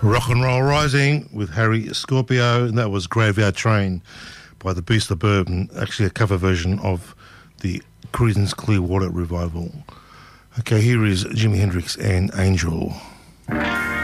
Rock and Roll Rising with Harry Scorpio, and that was Graveyard Train by the Beast of Bourbon, actually a cover version of the Creedence Clearwater Revival. Okay, here is Jimi Hendrix and Angel.